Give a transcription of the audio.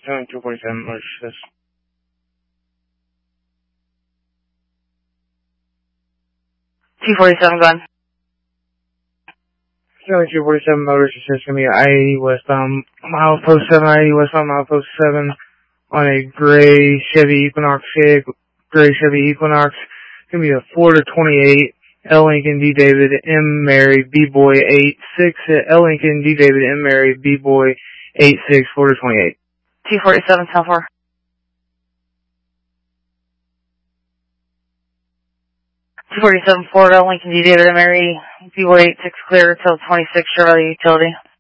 247 Motor Assist. 247 gun. 247 Motor Assist gonna be I-80 westbound milepost 7, I-80 westbound milepost 7 on a gray Chevy Equinox vehicle, gonna be a Florida 28, L. Lincoln, D. David, M. Mary, B. Boy 86, L. Lincoln, D. David, M. Mary, B. Boy 86, Florida 28. 247 South 4. 247 Florida, Lincoln, D. David, M. Mary, B. Boy 86 clear till 26 Chevrolet Utility.